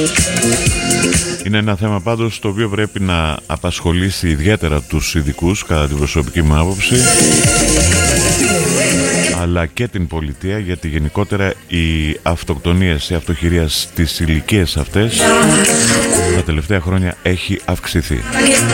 Είναι ένα θέμα πάντως το οποίο πρέπει να απασχολήσει ιδιαίτερα τους ειδικούς, κατά την προσωπική μου άποψη, αλλά και την πολιτεία, γιατί γενικότερα οι αυτοκτονίες, η αυτοχειρία στις ηλικίες αυτές τα τελευταία χρόνια έχει αυξηθεί.